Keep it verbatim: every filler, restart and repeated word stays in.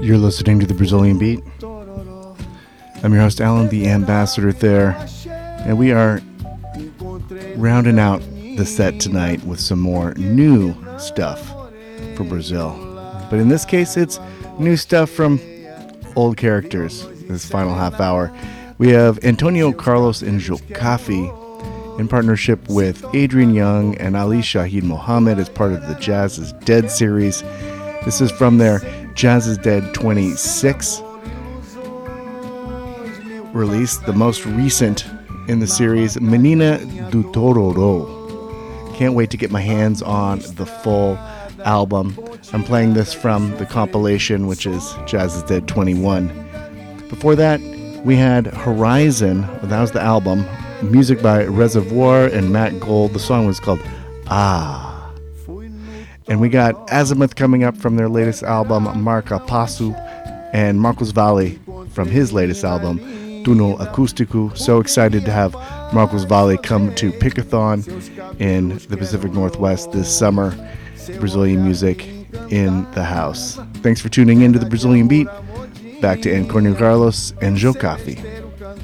You're listening to the Brazilian Beat. I'm your host, Alan, the ambassador there, and we are rounding out the set tonight with some more new stuff from Brazil. But in this case, it's new stuff from old characters. This final half hour, we have Antonio Carlos and Jocafi in partnership with Adrian Young and Ali Shahid Mohammed as part of the Jazz is Dead series. This is from their Jazz is Dead twenty-six release, the most recent in the series, Menina do Tororó. Can't wait to get my hands on the full album. I'm playing this from the compilation, which is Jazz is Dead twenty-one. Before that, we had Horizon. That was the album. Music by Reservoir and Matt Gold. The song was called Ah. And we got Azimuth coming up from their latest album, Marca Passo, and Marcos Valle from his latest album, Tuno Acústico. So excited to have Marcos Valle come to Pickathon in the Pacific Northwest this summer. Brazilian music in the house. Thanks for tuning in to the Brazilian Beat. Back to Antonio Carlos and Jocafi.